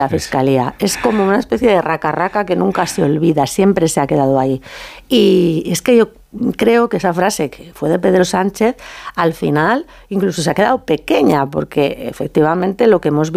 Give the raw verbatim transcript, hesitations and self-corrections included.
la Fiscalía. Es como una especie de raca-raca que nunca se olvida, siempre se ha quedado ahí. Y es que yo creo que esa frase que fue de Pedro Sánchez, al final incluso se ha quedado pequeña, porque efectivamente lo que hemos visto